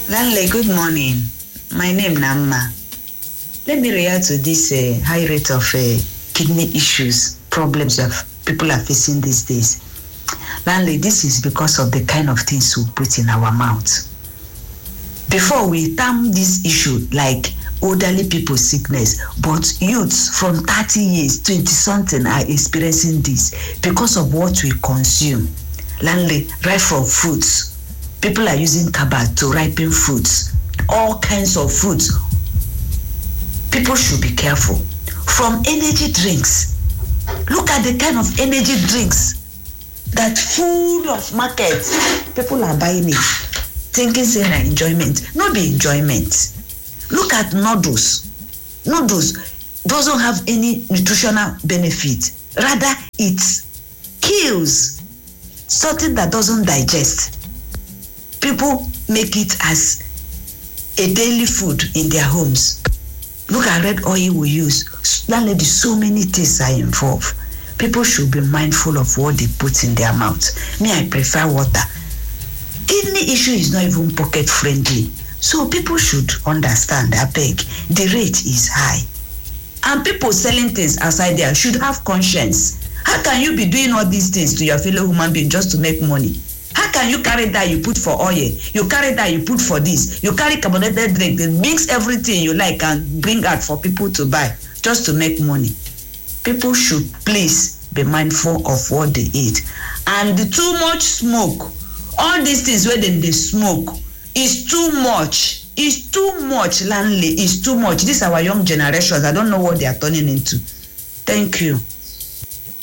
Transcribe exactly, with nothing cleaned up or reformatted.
Landlady, good morning. My name Namma. Let me react to this uh, high rate of uh, kidney issues, problems that people are facing these days. Landlady, this is because of the kind of things we put in our mouth. Before we term this issue like elderly people's sickness, but youths from thirty years, twenty something are experiencing this because of what we consume. Landlady, right from fruits. People are using cabbages to ripen fruits, all kinds of fruits. People should be careful. From energy drinks, look at the kind of energy drinks that full of market. People are buying it, thinking saying an enjoyment. Not be enjoyment. Look at noodles. Noodles doesn't have any nutritional benefit. Rather, it kills something that doesn't digest. People make it as a daily food in their homes. Look at red oil we use. Landlady, so many things are involved. People should be mindful of what they put in their mouth. Me, I prefer water. Kidney issue is not even pocket friendly. So people should understand, I beg, the rate is high. And people selling things outside there should have conscience. How can you be doing all these things to your fellow human being just to make money? How can you carry that you put for oil? You carry that you put for this. You carry carbonated drink, then mix everything you like and bring out for people to buy just to make money. People should please be mindful of what they eat. And the too much smoke, all these things where they, they smoke, is too much. It's too much, landlady. It's too much. These are our young generations. I don't know what they are turning into. Thank you.